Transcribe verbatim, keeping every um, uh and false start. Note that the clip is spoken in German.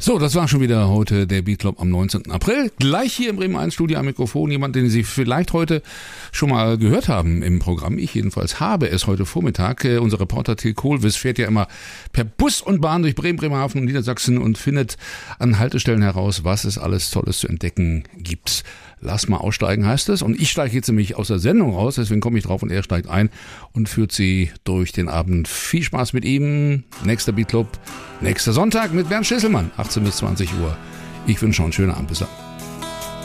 So, das war schon wieder heute der Beat Club am neunzehnten April. Gleich hier im Bremen eins Studio am Mikrofon. Jemand, den Sie vielleicht heute schon mal gehört haben im Programm. Ich jedenfalls habe es heute Vormittag. Äh, unser Reporter Till Kohlwiss fährt ja immer per Bus und Bahn durch Bremen, Bremerhaven und Niedersachsen und findet an Haltestellen heraus, was es alles Tolles zu entdecken gibt. Lass mal aussteigen, heißt es. Und ich steige jetzt nämlich aus der Sendung raus, deswegen komme ich drauf und er steigt ein und führt Sie durch den Abend. Viel Spaß mit ihm. Nächster Beat Club, nächster Sonntag mit Bernd Schisselmann, achtzehn bis zwanzig Uhr. Ich wünsche noch einen schönen Abend. Bis dann.